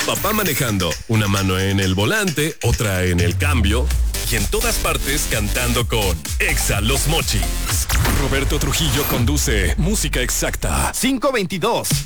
Papá manejando, una mano en el volante, otra en el cambio y en todas partes cantando con Exa Los Mochis. Roberto Trujillo conduce Música Exacta. 522.